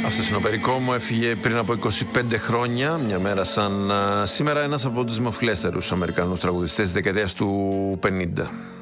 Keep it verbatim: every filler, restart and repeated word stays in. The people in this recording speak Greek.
Αυτός είναι ο Περικό μου, έφυγε πριν από είκοσι πέντε χρόνια, μια μέρα σαν σήμερα, ένας από τους δημοφιλέστερους Αμερικανούς τραγουδιστές της δεκαετίας του πενήντα.